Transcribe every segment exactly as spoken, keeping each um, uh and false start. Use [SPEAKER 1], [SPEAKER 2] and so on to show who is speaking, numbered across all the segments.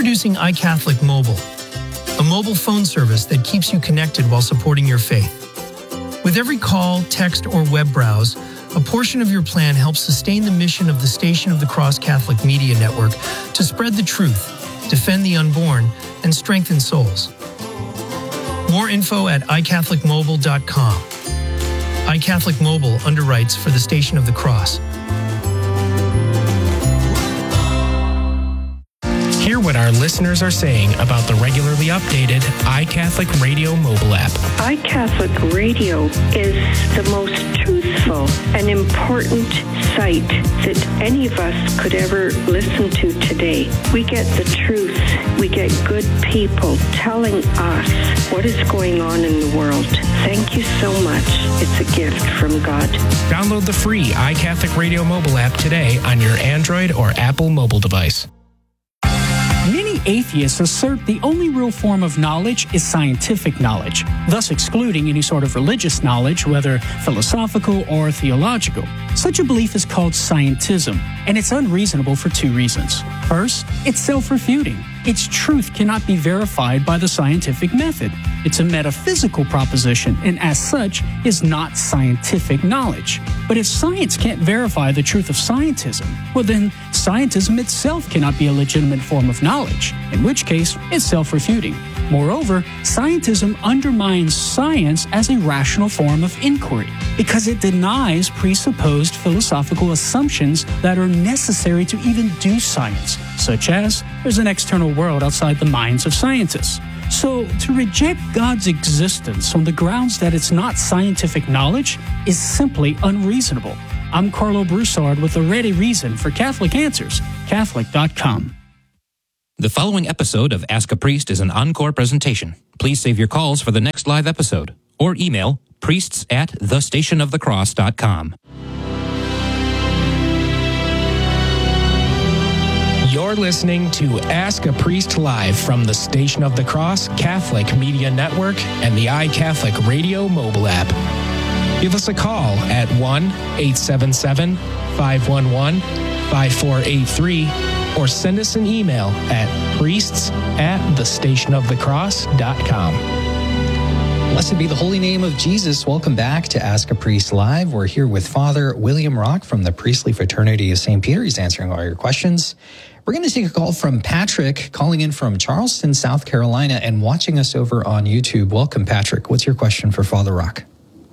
[SPEAKER 1] Introducing iCatholic Mobile, a mobile phone service that keeps you connected while supporting your faith. With every call, text, or web browse, a portion of your plan helps sustain the mission of the Station of the Cross Catholic Media Network to spread the truth, defend the unborn, and strengthen souls. More info at i catholic mobile dot com. iCatholic Mobile underwrites for the Station of the Cross.
[SPEAKER 2] Hear what our listeners are saying about the regularly updated iCatholic Radio mobile app.
[SPEAKER 3] iCatholic Radio is the most truthful and important site that any of us could ever listen to today. We get the truth. We get good people telling us what is going on in the world. Thank you so much. It's a gift from God.
[SPEAKER 2] Download the free iCatholic Radio mobile app today on your Android or Apple mobile device.
[SPEAKER 4] Many atheists assert the only real form of knowledge is scientific knowledge, thus excluding any sort of religious knowledge, whether philosophical or theological. Such a belief is called scientism, and it's unreasonable for two reasons. First, it's self-refuting. Its truth cannot be verified by the scientific method. It's a metaphysical proposition, and as such, is not scientific knowledge. But if science can't verify the truth of scientism, well then, scientism itself cannot be a legitimate form of knowledge, in which case, it's self-refuting. Moreover, scientism undermines science as a rational form of inquiry because it denies presupposed philosophical assumptions that are necessary to even do science, such as there's an external world outside the minds of scientists. So, to reject God's existence on the grounds that it's not scientific knowledge is simply unreasonable. I'm Carlo Broussard with a ready reason for Catholic Answers, Catholic dot com.
[SPEAKER 5] The following episode of Ask a Priest is an encore presentation. Please save your calls for the next live episode or email priests at the station of the cross dot com.
[SPEAKER 2] You're listening to Ask a Priest Live from the Station of the Cross Catholic Media Network and the iCatholic Radio mobile app. Give us a call at one eight seven seven, five one one, five four eight three or send us an email at priests at the station of the cross dot com.
[SPEAKER 6] Blessed be the holy name of Jesus. Welcome back to Ask a Priest Live. We're here with Father William Rock from the Priestly Fraternity of Saint Peter. He's answering all your questions. We're going to take a call from Patrick, calling in from Charleston, South Carolina, and watching us over on YouTube. Welcome, Patrick. What's your question for Father Rock?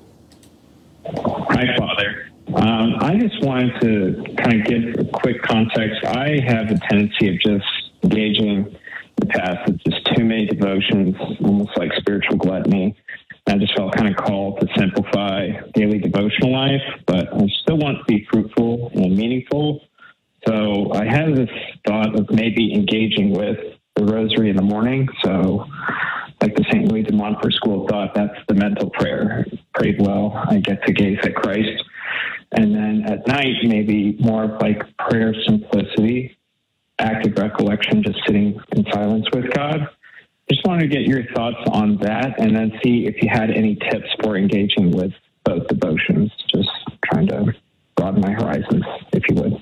[SPEAKER 7] Hi, Father. Um, I just wanted to kind of give a quick context. I have a tendency of just engaging in the past with just too many devotions, almost like spiritual gluttony. I just felt kind of called to simplify daily devotional life, but I still want to be fruitful and meaningful. So I had this thought of maybe engaging with the rosary in the morning. So like the Saint Louis de Montfort School of Thought, that's the mental prayer. Prayed well, I get to gaze at Christ. And then at night, maybe more of like prayer simplicity, active recollection, just sitting in silence with God. Just wanted to get your thoughts on that and then see if you had any tips for engaging with both devotions. Just trying to broaden my horizons, if you would.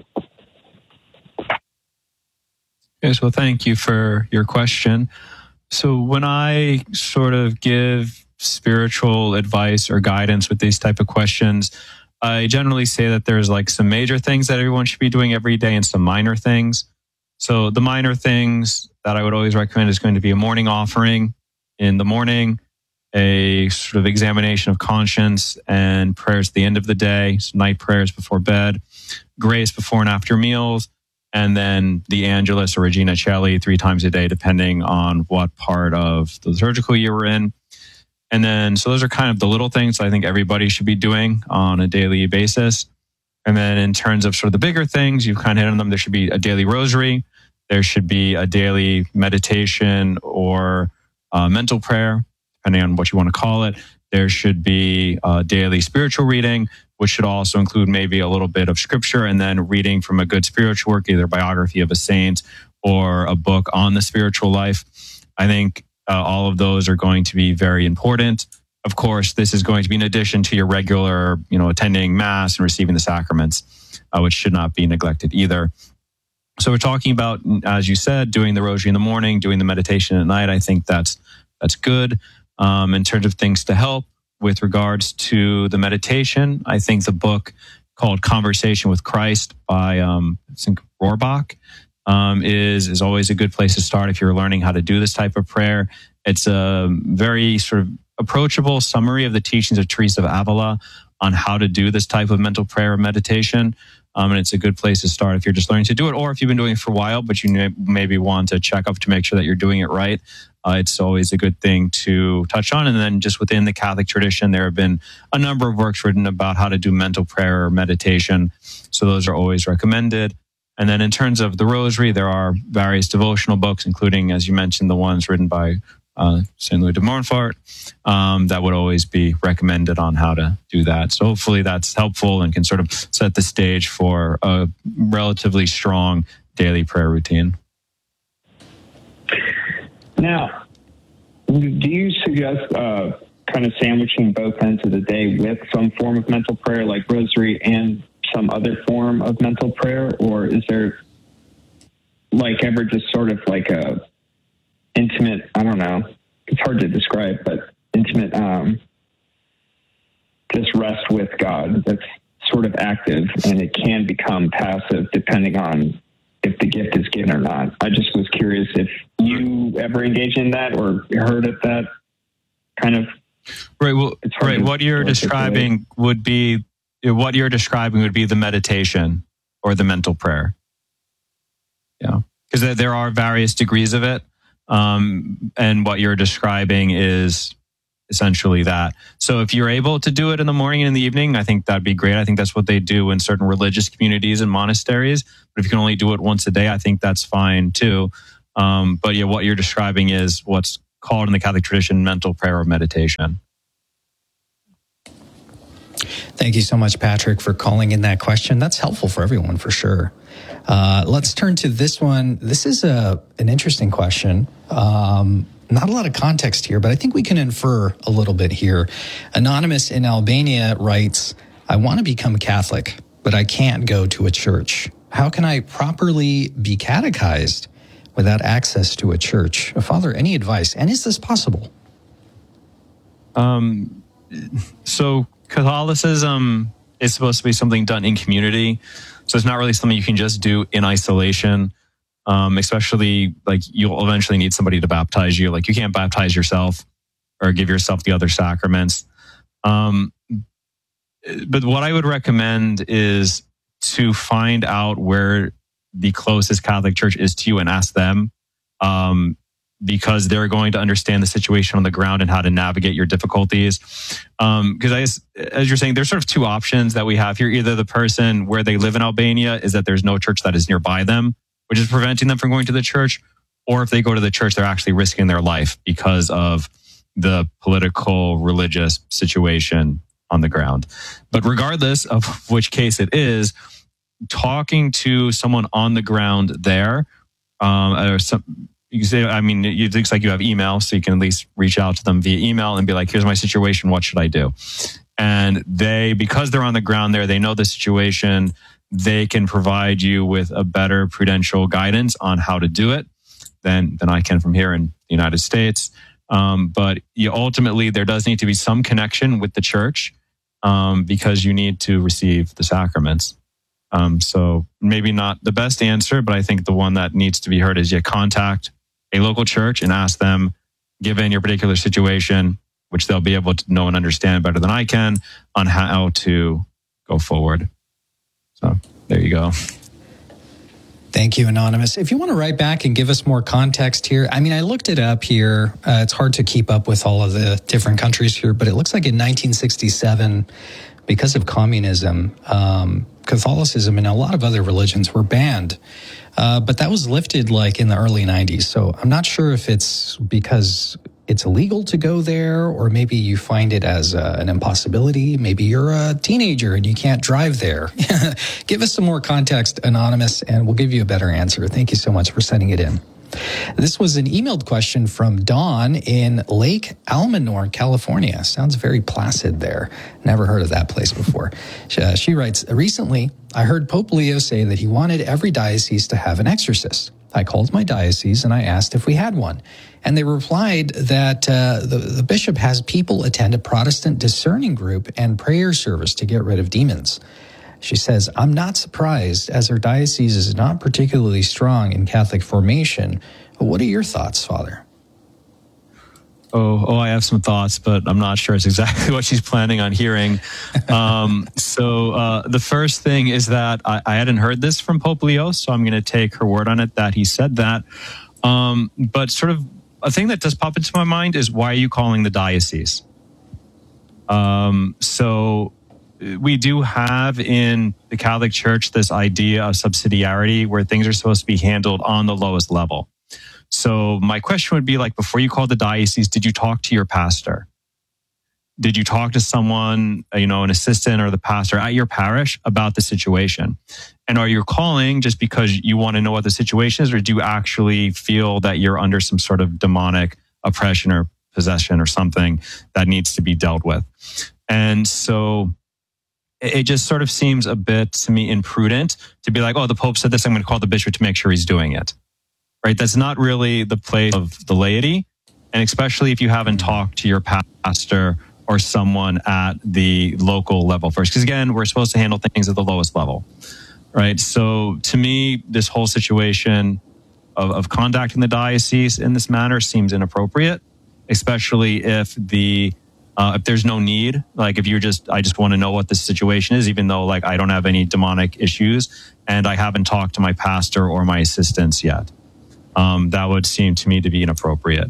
[SPEAKER 8] Yes, well, thank you for your question. So when I sort of give spiritual advice or guidance with these type of questions, I generally say that there's like some major things that everyone should be doing every day and some minor things. So the minor things that I would always recommend is going to be a morning offering in the morning, a sort of examination of conscience and prayers at the end of the day, so night prayers before bed, grace before and after meals, and then the Angelus or Regina Coeli three times a day, depending on what part of the liturgical year we're in. And then, so those are kind of the little things I think everybody should be doing on a daily basis. And then in terms of sort of the bigger things, you've kind of hit on them. There should be a daily rosary. There should be a daily meditation or uh, mental prayer, depending on what you want to call it. There should be a daily spiritual reading, which should also include maybe a little bit of scripture and then reading from a good spiritual work, either a biography of a saint or a book on the spiritual life. I think uh, all of those are going to be very important. Of course, this is going to be in addition to your regular, you know, attending Mass and receiving the sacraments, uh, which should not be neglected either. So we're talking about, as you said, doing the rosary in the morning, doing the meditation at night. I think that's that's good. Um, in terms of things to help with regards to the meditation, I think the book called Conversation with Christ by um, I think Rohrbach um, is is always a good place to start if you're learning how to do this type of prayer. It's a very sort of approachable summary of the teachings of Teresa of Avila on how to do this type of mental prayer or meditation. Um, and it's a good place to start if you're just learning to do it, or if you've been doing it for a while, but you may, maybe want to check up to make sure that you're doing it right. Uh, it's always a good thing to touch on. And then just within the Catholic tradition, there have been a number of works written about how to do mental prayer or meditation. So those are always recommended. And then in terms of the rosary, there are various devotional books, including, as you mentioned, the ones written by uh, Saint Louis de Montfort, um, that would always be recommended on how to do that. So hopefully that's helpful and can sort of set the stage for a relatively strong daily prayer routine.
[SPEAKER 7] Now, do you suggest uh, kind of sandwiching both ends of the day with some form of mental prayer, like rosary and some other form of mental prayer? Or is there like ever just sort of like a intimate, I don't know, it's hard to describe, but intimate, um, just rest with God that's sort of active, and it can become passive depending on if the gift is given or not? I just was curious if you ever engaged in that or heard of that kind of.
[SPEAKER 8] Right. Well, right. What you're describing would be what you're describing would be the meditation or the mental prayer. Yeah, because there are various degrees of it, um, and what you're describing is essentially that. So if you're able to do it in the morning and in the evening, I think that'd be great. I think that's what they do in certain religious communities and monasteries. But if you can only do it once a day, I think that's fine too. Um, but yeah, what you're describing is what's called in the Catholic tradition mental prayer or meditation.
[SPEAKER 6] Thank you so much, Patrick, for calling in that question. That's helpful for everyone, for sure. Uh, let's turn to this one. This is a an interesting question. Um, not a lot of context here, but I think we can infer a little bit here. Anonymous in Albania writes, I want to become Catholic, but I can't go to a church. How can I properly be catechized without access to a church? Father, any advice? And is this possible?
[SPEAKER 8] Um, so Catholicism is supposed to be something done in community. So it's not really something you can just do in isolation. Um, especially like you'll eventually need somebody to baptize you. Like you can't baptize yourself or give yourself the other sacraments. Um, but what I would recommend is to find out where the closest Catholic church is to you and ask them, um, because they're going to understand the situation on the ground and how to navigate your difficulties. Um, because I guess, as you're saying, there's sort of two options that we have here. Either the person where they live in Albania is that there's no church that is nearby them, which is preventing them from going to the church, or if they go to the church, they're actually risking their life because of the political, religious situation on the ground. But regardless of which case it is, talking to someone on the ground there, um, or some, you can say, I mean, it looks like you have email, so you can at least reach out to them via email and be like, here's my situation, what should I do? And they, because they're on the ground there, they know the situation, they can provide you with a better prudential guidance on how to do it than, than I can from here in the United States. Um, but you, ultimately, there does need to be some connection with the church, um, because you need to receive the sacraments. Um, so maybe not the best answer, but I think the one that needs to be heard is you contact a local church and ask them, given your particular situation, which they'll be able to know and understand better than I can, on how to go forward. So there you go.
[SPEAKER 6] Thank you, Anonymous. If you want to write back and give us more context here, I mean, I looked it up here. Uh, it's hard to keep up with all of the different countries here, but it looks like in nineteen sixty-seven, because of communism, um, Catholicism and a lot of other religions were banned. Uh, but that was lifted like in the early nineties. So I'm not sure if it's because it's illegal to go there, or maybe you find it as uh, an impossibility. Maybe you're a teenager and you can't drive there. Give us some more context, Anonymous, and we'll give you a better answer. Thank you so much for sending it in. This was an emailed question from Dawn in Lake Almanor, California. Sounds very placid there. Never heard of that place before. She, uh, she writes, recently, I heard Pope Leo say that he wanted every diocese to have an exorcist. I called my diocese and I asked if we had one. And they replied that uh, the, the bishop has people attend a Protestant discerning group and prayer service to get rid of demons. She says, I'm not surprised as her diocese is not particularly strong in Catholic formation. But what are your thoughts, Father?
[SPEAKER 8] Oh, oh, I have some thoughts, but I'm not sure it's exactly what she's planning on hearing. Um, so uh, the first thing is that I, I hadn't heard this from Pope Leo, so I'm going to take her word on it that he said that. Um, but sort of a thing that does pop into my mind is, why are you calling the diocese? Um, so we do have in the Catholic Church this idea of subsidiarity where things are supposed to be handled on the lowest level. So my question would be, like, before you called the diocese, did you talk to your pastor? Did you talk to someone, you know, an assistant or the pastor at your parish about the situation? And are you calling just because you want to know what the situation is, or do you actually feel that you're under some sort of demonic oppression or possession or something that needs to be dealt with? And so it just sort of seems a bit to me imprudent to be like, oh, the Pope said this, I'm going to call the bishop to make sure he's doing it. Right? That's not really the place of the laity. And especially if you haven't talked to your pastor or someone at the local level first. Because again, we're supposed to handle things at the lowest level. Right? So to me, this whole situation of, of contacting the diocese in this manner seems inappropriate, especially if the Uh, if there's no need, like if you're just, I just want to know what the situation is, even though like I don't have any demonic issues and I haven't talked to my pastor or my assistants yet. Um, that would seem to me to be inappropriate.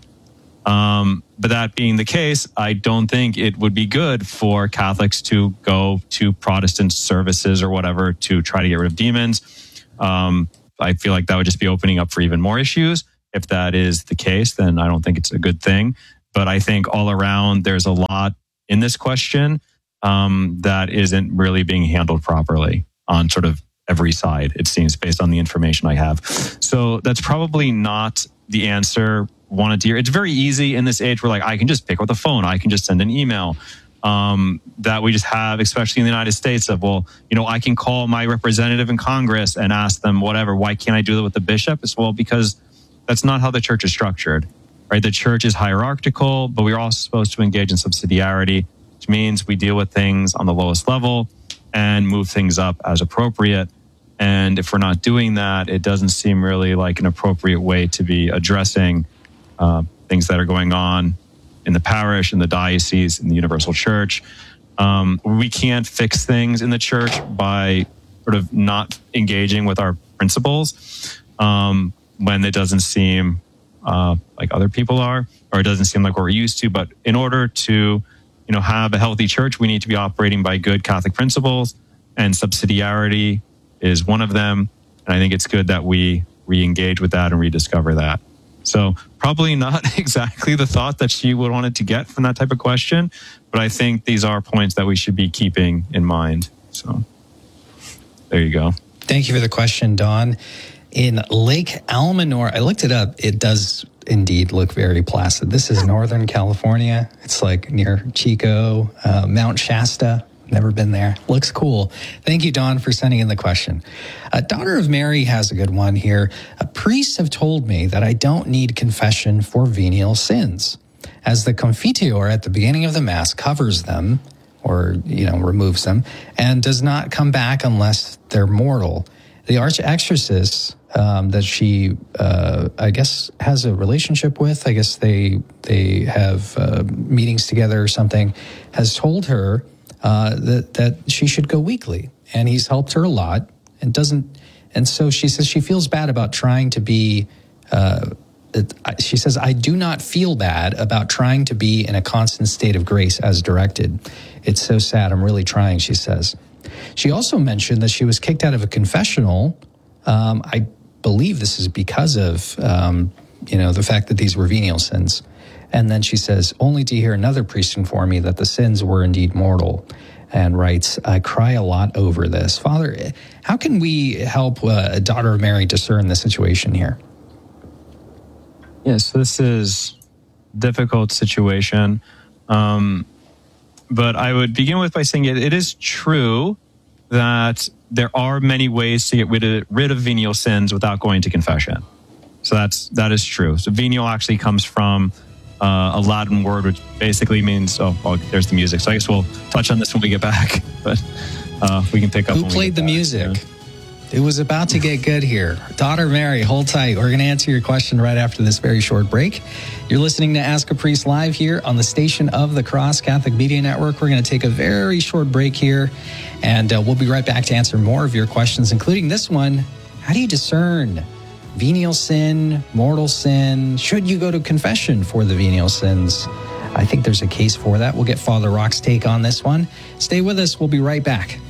[SPEAKER 8] Um, but that being the case, I don't think it would be good for Catholics to go to Protestant services or whatever to try to get rid of demons. Um, I feel like that would just be opening up for even more issues. If that is the case, then I don't think it's a good thing. But I think all around, there's a lot in this question um, that isn't really being handled properly on sort of every side, it seems, based on the information I have. So that's probably not the answer wanted to hear. It's very easy in this age where like I can just pick up the phone, I can just send an email um, that we just have, especially in the United States, of, well, you know, I can call my representative in Congress and ask them whatever. Why can't I do that with the bishop? It's, well, because that's not how the church is structured. Right, the church is hierarchical, but we're also supposed to engage in subsidiarity, which means we deal with things on the lowest level and move things up as appropriate. And if we're not doing that, it doesn't seem really like an appropriate way to be addressing uh, things that are going on in the parish, in the diocese, in the universal church. Um, we can't fix things in the church by sort of not engaging with our principles um, when it doesn't seem Uh, like other people are, or it doesn't seem like what we're used to. But in order to, you know, have a healthy church, we need to be operating by good Catholic principles, and subsidiarity is one of them. And I think it's good that we re-engage with that and rediscover that. So probably not exactly the thought that she would want it to get from that type of question, but I think these are points that we should be keeping in mind. So there you go.
[SPEAKER 6] Thank you for the question, Dawn. In Lake Almanor, I looked it up. It does indeed look very placid. This is Northern California. It's like near Chico, uh, Mount Shasta. Never been there. Looks cool. Thank you, Dawn, for sending in the question. Uh, Daughter of Mary has a good one here. Uh, priests have told me that I don't need confession for venial sins, as the confiteor at the beginning of the Mass covers them, or, you know, removes them, and does not come back unless they're mortal. The arch-exorcist um, that she, uh, I guess, has a relationship with, I guess they they have uh, meetings together or something, has told her uh, that that she should go weekly, and he's helped her a lot, and doesn't. And so she says she feels bad about trying to be. Uh, it, she says, I do not feel bad about trying to be in a constant state of grace as directed. It's so sad. I'm really trying, she says. She also mentioned that she was kicked out of a confessional. Um, I believe this is because of, um, you know, the fact that these were venial sins. And then she says, only to hear another priest inform me that the sins were indeed mortal, and writes, I cry a lot over this. Father, how can we help uh, a Daughter of Mary discern the situation here?
[SPEAKER 8] Yes, this is a difficult situation. Um, but I would begin with by saying it, it is true that there are many ways to get rid of, rid of venial sins without going to confession. So that's, that is true. So venial actually comes from uh, a Latin word, which basically means, oh, oh, there's the music. So I guess we'll touch on this when we get back, but uh, we can pick up.
[SPEAKER 6] Who
[SPEAKER 8] when
[SPEAKER 6] played the
[SPEAKER 8] back,
[SPEAKER 6] music?
[SPEAKER 8] yeah.
[SPEAKER 6] It was about to get good here. Daughter Mary, hold tight. We're going to answer your question right after this very short break. You're listening to Ask a Priest live here on the Station of the Cross Catholic Media Network. We're going to take a very short break here, and uh, we'll be right back to answer more of your questions, including this one. How do you discern venial sin, mortal sin? Should you go to confession for the venial sins? I think there's a case for that. We'll get Father Rock's take on this one. Stay with us. We'll be right back.